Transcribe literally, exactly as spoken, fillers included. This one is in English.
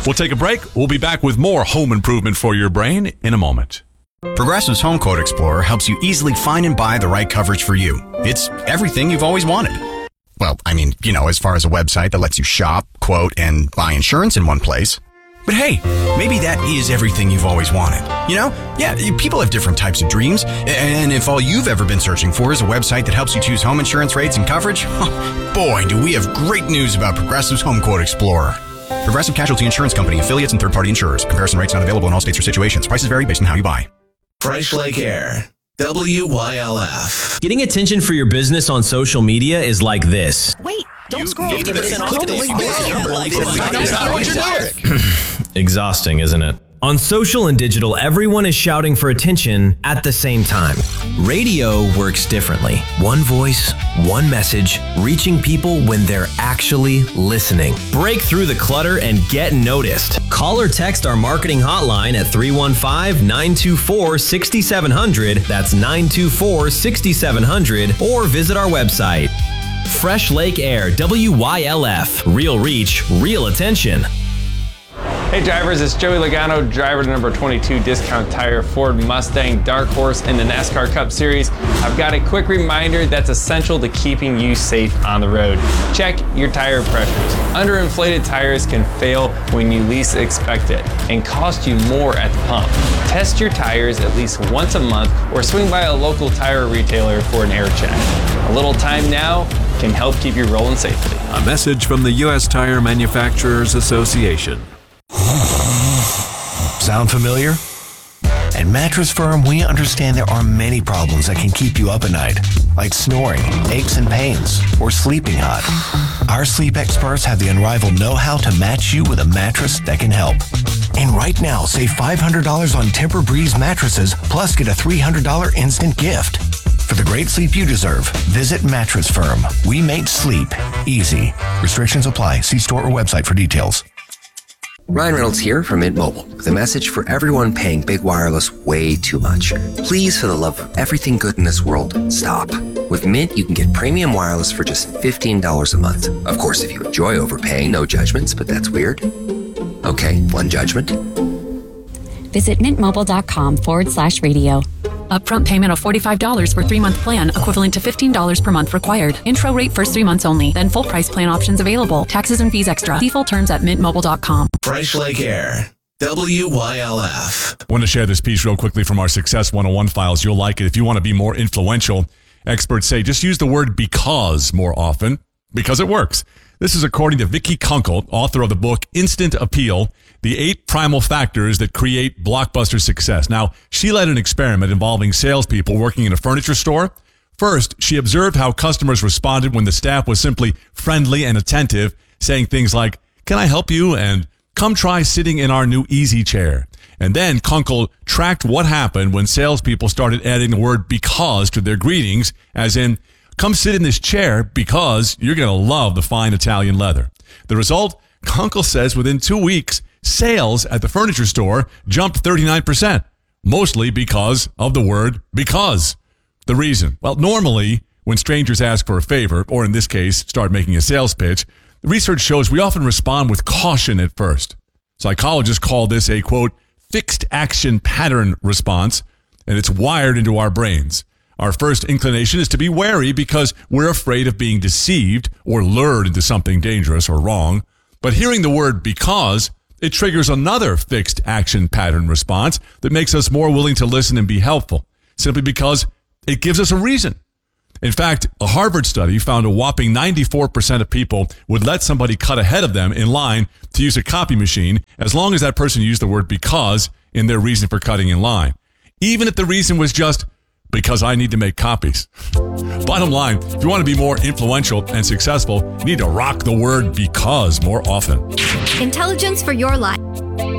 We'll take a break. We'll be back with more home improvement for your brain in a moment. Progressive's Home Quote Explorer helps you easily find and buy the right coverage for you. It's everything you've always wanted. Well, I mean, you know, as far as a website that lets you shop, quote, and buy insurance in one place. But hey, maybe that is everything you've always wanted. You know? Yeah, people have different types of dreams. And if all you've ever been searching for is a website that helps you choose home insurance rates and coverage, boy, do we have great news about Progressive's Home Quote Explorer. Progressive Casualty Insurance Company, affiliates, and third-party insurers. Comparison rates not available in all states or situations. Prices vary based on how you buy. Fresh Lake Air, W Y L F. Getting attention for your business on social media is like this. Wait, don't You scroll. gave it a- Exhausting, isn't it? On social and digital, everyone is shouting for attention at the same time. Radio works differently. One voice, one message, reaching people when they're actually listening. Break through the clutter and get noticed. Call or text our marketing hotline at three one five, nine two four, six seven zero zero. That's nine two four, six seven zero zero. Or visit our website. Fresh Lake Air, W Y L F. Real reach, real attention. Hey drivers, it's Joey Logano, driver number twenty-two Discount Tire Ford Mustang Dark Horse in the NASCAR Cup Series. I've got a quick reminder that's essential to keeping you safe on the road. Check your tire pressures. Underinflated tires can fail when you least expect it and cost you more at the pump. Test your tires at least once a month or swing by a local tire retailer for an air check. A little time now can help keep you rolling safely. A message from the U S Tire Manufacturers Association. Sound familiar? At Mattress Firm, we understand there are many problems that can keep you up at night, like snoring, aches and pains, or sleeping hot. Our sleep experts have the unrivaled know-how to match you with a mattress that can help. And right now, save five hundred dollars on Tempur-Breeze mattresses, plus get a three hundred dollars instant gift. For the great sleep you deserve, visit Mattress Firm. We make sleep easy. Restrictions apply. See store or website for details. Ryan Reynolds here from Mint Mobile with a message for everyone paying big wireless way too much. Please, for the love of everything good in this world, stop. With Mint, you can get premium wireless for just fifteen dollars a month. Of course, if you enjoy overpaying, no judgments, but that's weird. Okay, one judgment. Visit mintmobile.com forward slash radio. Upfront payment of forty-five dollars for three-month plan, equivalent to fifteen dollars per month required. Intro rate first three months only, then full price plan options available. Taxes and fees extra. See full terms at mint mobile dot com. Fresh Lake Air, W Y L F. I want to share this piece real quickly from our Success one oh one files. You'll like it. If you want to be more influential, experts say just use the word because more often, because it works. This is according to Vicki Kunkel, author of the book Instant Appeal, The Eight Primal Factors That Create Blockbuster Success. Now, she led an experiment involving salespeople working in a furniture store. First, she observed how customers responded when the staff was simply friendly and attentive, saying things like, "Can I help you?" and "Come try sitting in our new easy chair." And then Kunkel tracked what happened when salespeople started adding the word because to their greetings, as in, "Come sit in this chair because you're going to love the fine Italian leather." The result, Kunkel says within two weeks, sales at the furniture store jumped thirty-nine percent, mostly because of the word because. The reason? Well, normally when strangers ask for a favor, or in this case, start making a sales pitch, the research shows we often respond with caution at first. Psychologists call this a, quote, fixed action pattern response, and it's wired into our brains. Our first inclination is to be wary because we're afraid of being deceived or lured into something dangerous or wrong. But hearing the word because, it triggers another fixed action pattern response that makes us more willing to listen and be helpful, simply because it gives us a reason. In fact, a Harvard study found a whopping ninety-four percent of people would let somebody cut ahead of them in line to use a copy machine as long as that person used the word because in their reason for cutting in line, even if the reason was just because I need to make copies. Bottom line, if you want to be more influential and successful, you need to rock the word because more often. Intelligence for your life.